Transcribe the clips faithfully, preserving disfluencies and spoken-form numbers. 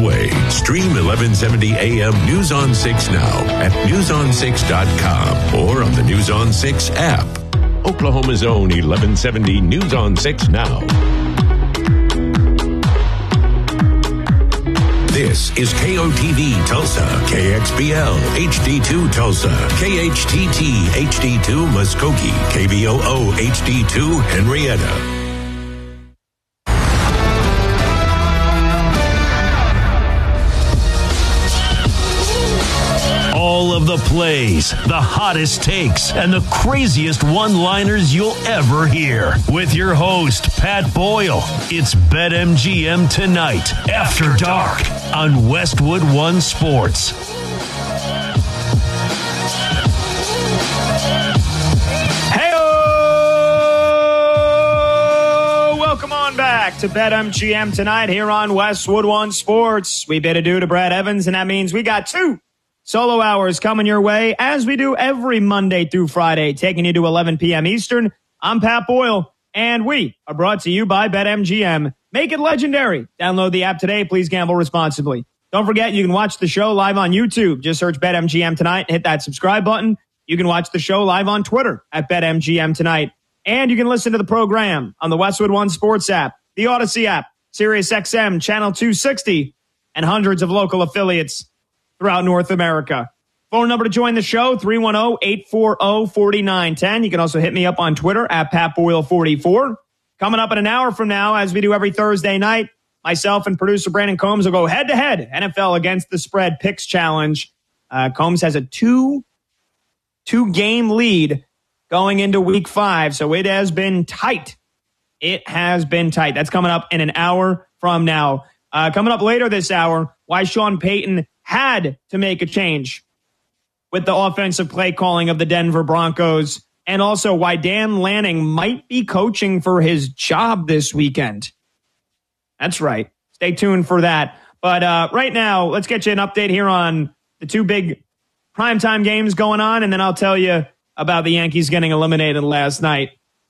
way. Stream eleven seventy A M News on six now at news on six dot com or on the News on six app. Oklahoma's own eleven seventy News on six Now. This is K O T V Tulsa, K X B L H D two Tulsa, K H T T H D two Muskogee, K V O O H D two Henrietta. All of the plays, the hottest takes, and the craziest one-liners you'll ever hear. With your host, Pat Boyle. It's BetMGM Tonight, After Dark, on Westwood One Sports. Hey-o! Welcome on back to BetMGM Tonight here on Westwood One Sports. We bid adieu to Brad Evans, and that means we got two solo hours coming your way, as we do every Monday through Friday, taking you to eleven p.m. Eastern. I'm Pat Boyle, and we are brought to you by BetMGM. Make it legendary. Download the app today. Please gamble responsibly. Don't forget, you can watch the show live on YouTube. Just search BetMGM Tonight and hit that subscribe button. You can watch the show live on Twitter at BetMGM Tonight. And you can listen to the program on the Westwood One Sports app, the Odyssey app, SiriusXM, Channel two sixty, and hundreds of local affiliates throughout North America. Phone number to join the show, three one zero, eight four zero, four nine one zero. You can also hit me up on Twitter at Pat Boyle forty-four. Coming up in an hour from now, as we do every Thursday night, myself and producer Brandon Combs will go head-to-head N F L Against the Spread Picks Challenge. Uh, Combs has a two, two-game lead going into week five, so it has been tight. It has been tight. That's coming up in an hour from now. Uh, coming up later this hour, why Sean Payton had to make a change with the offensive play calling of the Denver Broncos, and also why Dan Lanning might be coaching for his job this weekend. That's right. Stay tuned for that. But uh, right now, let's get you an update here on the two big primetime games going on, and then I'll tell you about the Yankees getting eliminated last night.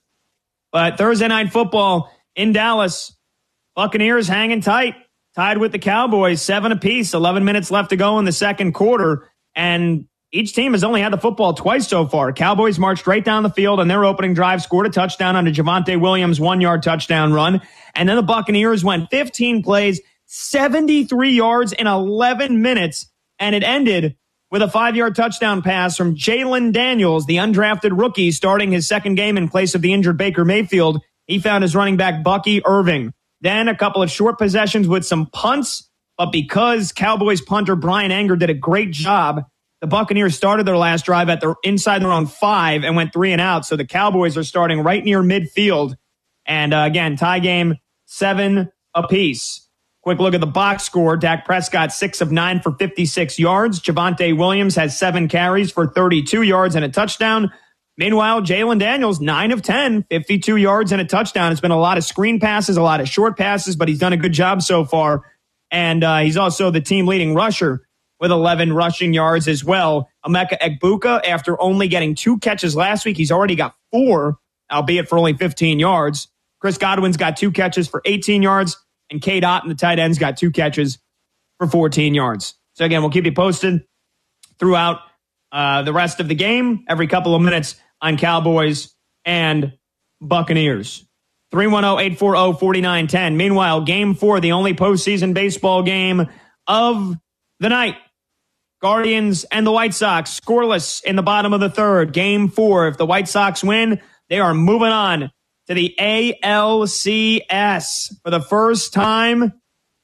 But Thursday Night Football in Dallas, Buccaneers hanging tight. Tied with the Cowboys, seven apiece, eleven minutes left to go in the second quarter. And each team has only had the football twice so far. Cowboys marched right down the field on their opening drive, scored a touchdown on a Javonte Williams one-yard touchdown run. And then the Buccaneers went fifteen plays, seventy-three yards in eleven minutes. And it ended with a five-yard touchdown pass from Jalen Daniels, the undrafted rookie, starting his second game in place of the injured Baker Mayfield. He found his running back, Bucky Irving. Then a couple of short possessions with some punts, but because Cowboys punter Brian Anger did a great job, the Buccaneers started their last drive at their inside their own five and went three and out. So the Cowboys are starting right near midfield. And uh, again, tie game, seven apiece. Quick look at the box score. Dak Prescott, six of nine for fifty-six yards. Javonte Williams has seven carries for thirty-two yards and a touchdown. Meanwhile, Jalen Daniels, nine of ten, fifty-two yards and a touchdown. It's been a lot of screen passes, a lot of short passes, but he's done a good job so far. And uh, he's also the team-leading rusher with eleven rushing yards as well. Emeka Egbuka, after only getting two catches last week, he's already got four, albeit for only fifteen yards. Chris Godwin's got two catches for eighteen yards, and Cade Otton, the tight end's got two catches for fourteen yards. So again, we'll keep you posted throughout Uh, the rest of the game, every couple of minutes on Cowboys and Buccaneers. three one zero, eight four zero, four nine one zero. Meanwhile, game four, the only postseason baseball game of the night. Guardians and the White Sox scoreless in the bottom of the third. Game four. If the White Sox win, they are moving on to the A L C S for the first time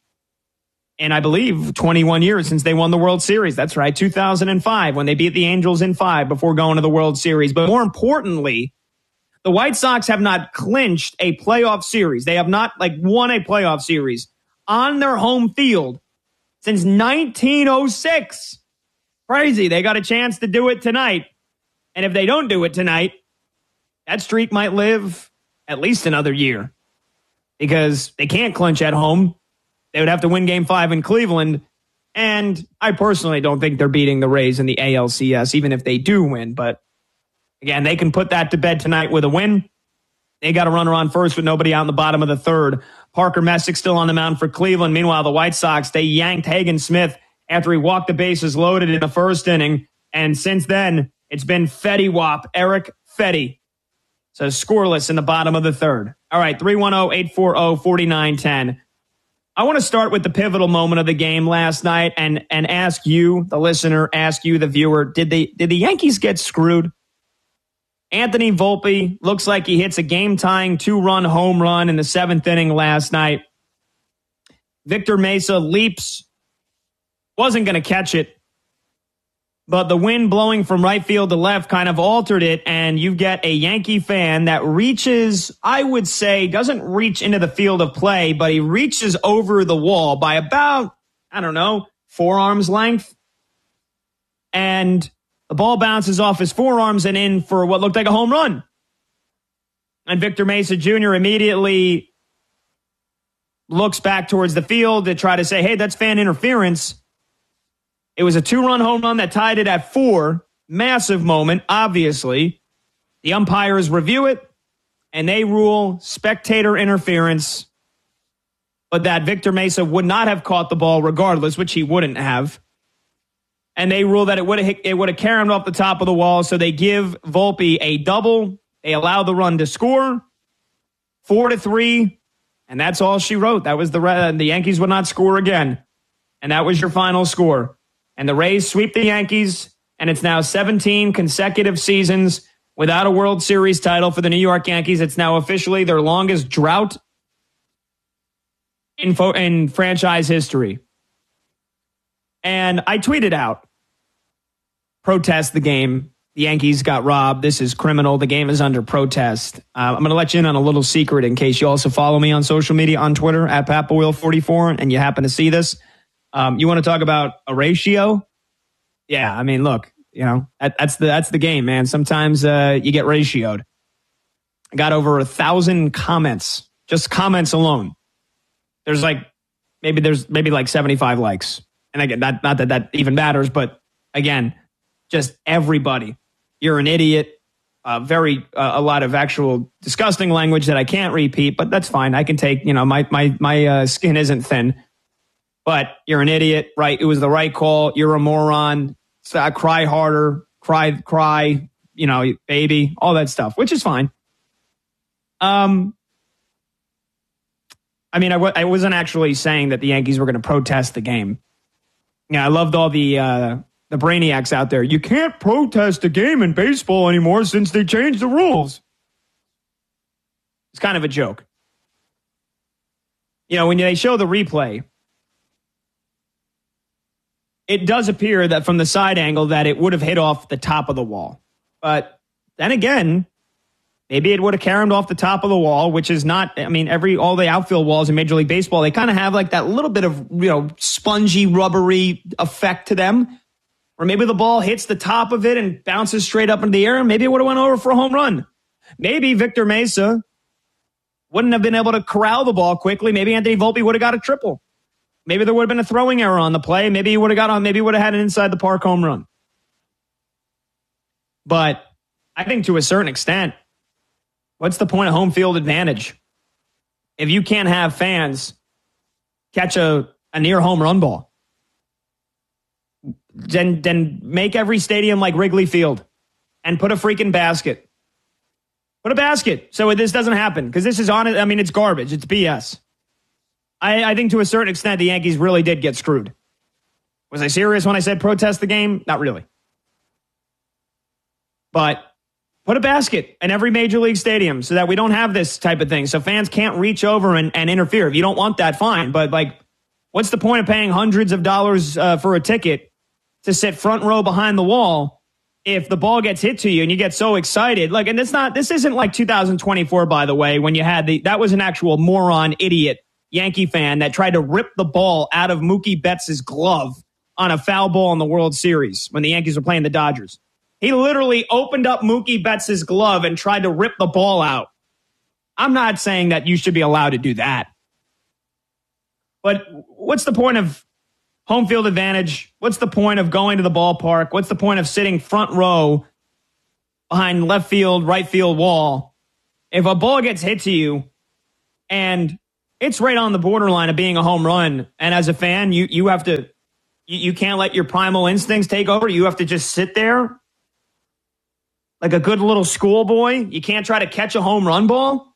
in, I believe, twenty-one years since they won the World Series. That's right, two thousand five, when they beat the Angels in five before going to the World Series. But more importantly, the White Sox have not clinched a playoff series. They have not, like, won a playoff series on their home field since nineteen oh six. Crazy. They got a chance to do it tonight. And if they don't do it tonight, that streak might live at least another year because they can't clinch at home. They would have to win game five in Cleveland. And I personally don't think they're beating the Rays in the A L C S, even if they do win. But again, they can put that to bed tonight with a win. They got a runner on first with nobody out in the bottom of the third. Parker Messick still on the mound for Cleveland. Meanwhile, the White Sox, they yanked Hagen Smith after he walked the bases loaded in the first inning. And since then, it's been Fetty Wap, Eric Fetty. So scoreless in the bottom of the third. All right, three one zero, eight four zero, four nine one zero. I want to start with the pivotal moment of the game last night and and ask you, the listener, ask you, the viewer, did they did the Yankees get screwed? Anthony Volpe looks like he hits a game-tying two-run home run in the seventh inning last night. Victor Mesa leaps, wasn't going to catch it, but the wind blowing from right field to left kind of altered it, and you get a Yankee fan that reaches, I would say, doesn't reach into the field of play, but he reaches over the wall by about, I don't know, forearms length. And the ball bounces off his forearms and in for what looked like a home run. And Victor Mesa Junior immediately looks back towards the field to try to say, hey, that's fan interference. It was a two-run home run that tied it at four. Massive moment, obviously. The umpires review it, and they rule spectator interference, but that Victor Mesa would not have caught the ball regardless, which he wouldn't have. And they rule that it would have it would have carried off the top of the wall, so they give Volpe a double. They allow the run to score, four to three, and that's all she wrote. That was the the Yankees would not score again, and that was your final score. And the Rays sweep the Yankees, and it's now seventeen consecutive seasons without a World Series title for the New York Yankees. It's now officially their longest drought in, fo- in franchise history. And I tweeted out, protest the game. The Yankees got robbed. This is criminal. The game is under protest. Uh, I'm going to let you in on a little secret in case you also follow me on social media on Twitter at Pat Boyle forty-four and you happen to see this. Um, you want to talk about a ratio? Yeah, I mean, look, you know, that, that's the that's the game, man. Sometimes uh, you get ratioed. I got over a thousand comments, just comments alone. There's like maybe there's maybe like seventy-five likes, and again, not not that that even matters, but again, just everybody. You're an idiot. Uh, very uh, a lot of actual disgusting language that I can't repeat, but that's fine. I can take. You know, my my my uh, skin isn't thin. But you're an idiot, right? It was the right call. You're a moron. So I cry harder, cry, cry, you know, baby, all that stuff, which is fine. Um, I mean, I, w- I wasn't actually saying that the Yankees were going to protest the game. Yeah, I loved all the uh, the brainiacs out there. You can't protest a game in baseball anymore since they changed the rules. It's kind of a joke. You know, when they show the replay, it does appear that from the side angle that it would have hit off the top of the wall. But then again, maybe it would have caromed off the top of the wall, which is not, I mean, every, all the outfield walls in Major League Baseball, they kind of have like that little bit of, you know, spongy, rubbery effect to them. Or maybe the ball hits the top of it and bounces straight up into the air. Maybe it would have went over for a home run. Maybe Victor Mesa wouldn't have been able to corral the ball quickly. Maybe Anthony Volpe would have got a triple. Maybe there would have been a throwing error on the play. Maybe he would have got on. Maybe he would have had an inside the park home run. But I think to a certain extent, what's the point of home field advantage if you can't have fans catch a, a near home run ball? Then, then make every stadium like Wrigley Field and put a freaking basket. Put a basket so this doesn't happen because this is on it. I mean, it's garbage. It's B S. I, I think to a certain extent, the Yankees really did get screwed. Was I serious when I said protest the game? Not really. But put a basket in every major league stadium so that we don't have this type of thing. So fans can't reach over and, and interfere. If you don't want that, fine. But like, what's the point of paying hundreds of dollars uh, for a ticket to sit front row behind the wall if the ball gets hit to you and you get so excited? Like, and it's not, this isn't like two thousand twenty-four, by the way, when you had the, that was an actual moron idiot Yankee fan that tried to rip the ball out of Mookie Betts' glove on a foul ball in the World Series when the Yankees were playing the Dodgers. He literally opened up Mookie Betts' glove and tried to rip the ball out. I'm not saying that you should be allowed to do that. But what's the point of home field advantage? What's the point of going to the ballpark? What's the point of sitting front row behind left field, right field wall if a ball gets hit to you and it's right on the borderline of being a home run, and as a fan, you, you have to, you, you can't let your primal instincts take over. You have to just sit there like a good little schoolboy. You can't try to catch a home run ball.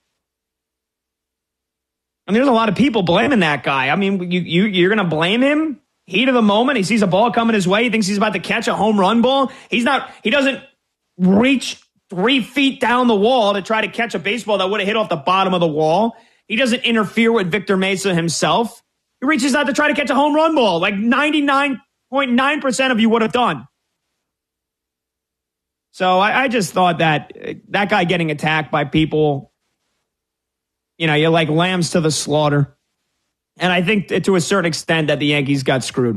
And there's a lot of people blaming that guy. I mean, you, you, you're going to blame him? Heat of the moment. He sees a ball coming his way. He thinks he's about to catch a home run ball. He's not, he doesn't reach three feet down the wall to try to catch a baseball that would have hit off the bottom of the wall. He doesn't interfere with Victor Mesa himself. He reaches out to try to catch a home run ball like ninety-nine point nine percent of you would have done. So I, I just thought that uh, that guy getting attacked by people, you know, you're like lambs to the slaughter. And I think to a certain extent that the Yankees got screwed.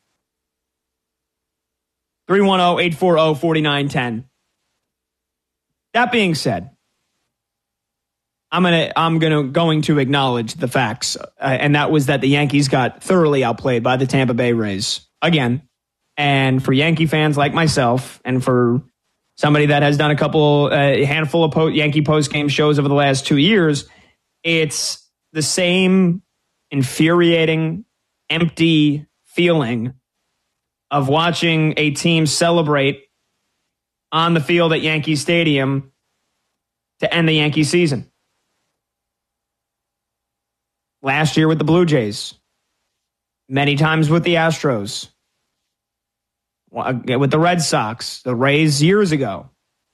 three one zero, eight four zero, four nine one zero. That being said, I'm gonna I'm gonna going to acknowledge the facts, uh, and that was that the Yankees got thoroughly outplayed by the Tampa Bay Rays again. And for Yankee fans like myself, and for somebody that has done a couple, a uh, handful of po- Yankee post-game shows over the last two years, it's the same infuriating, empty feeling of watching a team celebrate on the field at Yankee Stadium to end the Yankee season. Last year with the Blue Jays, many times with the Astros, with the Red Sox, the Rays years ago.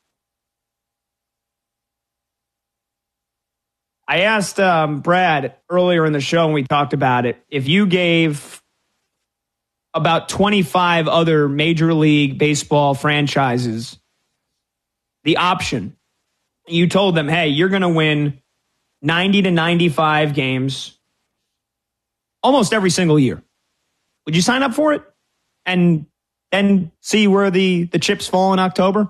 I asked um, Brad earlier in the show, and we talked about it, if you gave about twenty-five other Major League Baseball franchises the option, you told them, hey, you're going to win ninety to ninety-five games almost every single year, would you sign up for it and then see where the, the chips fall in October?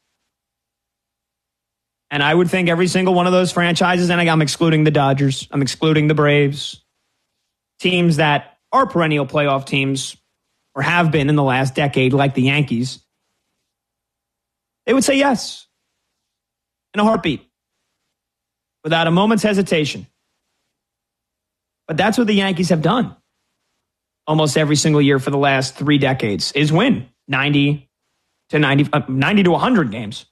And I would think every single one of those franchises, and I'm excluding the Dodgers, I'm excluding the Braves, teams that are perennial playoff teams or have been in the last decade, like the Yankees, they would say yes in a heartbeat, without a moment's hesitation. But that's what the Yankees have done almost every single year for the last three decades, is win ninety to ninety, uh, ninety to one hundred games.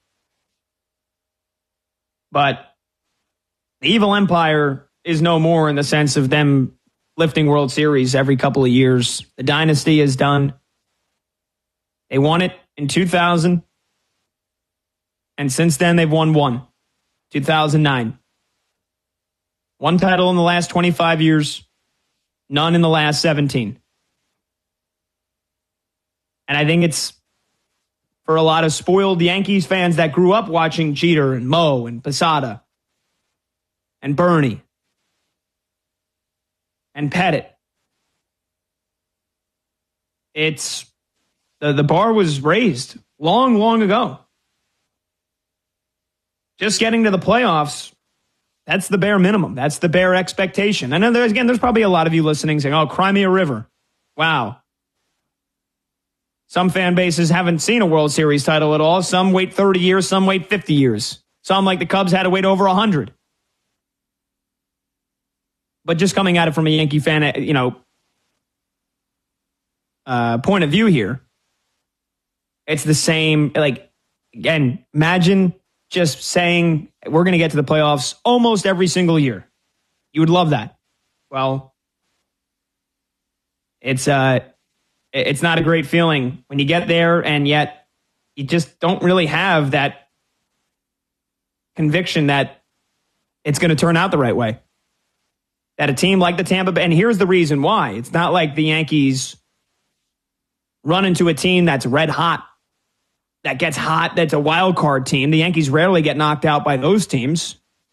But the evil empire is no more in the sense of them lifting World Series every couple of years. The dynasty is done. They won it in two thousand. And since then, they've won one. two thousand nine. One title in the last twenty-five years. None in the last seventeen. And I think it's for a lot of spoiled Yankees fans that grew up watching Jeter and Mo and Posada and Bernie and Pettit. It's the, the bar was raised long, long ago. Just getting to the playoffs, that's the bare minimum. That's the bare expectation. I know there's, again, there's probably a lot of you listening saying, oh, cry me a river. Wow. Some fan bases haven't seen a World Series title at all. Some wait thirty years, some wait fifty years. Some, like the Cubs, had to wait over one hundred. But just coming at it from a Yankee fan, you know, uh, point of view here, it's the same. Like, again, imagine just saying we're going to get to the playoffs almost every single year. You would love that. Well, it's uh, it's not a great feeling when you get there, and yet you just don't really have that conviction that it's going to turn out the right way. That a team like the Tampa Bay, and here's the reason why. It's not like the Yankees run into a team that's red hot, that gets hot, that's a wild card team. The Yankees rarely get knocked out by those teams.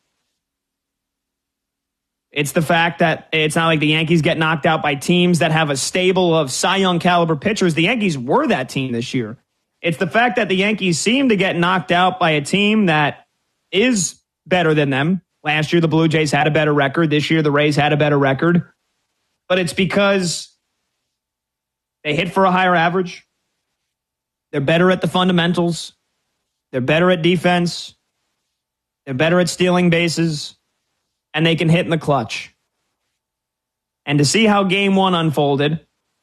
It's the fact that it's not like the Yankees get knocked out by teams that have a stable of Cy Young caliber pitchers. The Yankees were that team this year. It's the fact that the Yankees seem to get knocked out by a team that is better than them. Last year, the Blue Jays had a better record. This year, the Rays had a better record. But it's because they hit for a higher average. They're better at the fundamentals. They're better at defense. They're better at stealing bases, and they can hit in the clutch. And to see how game one unfolded,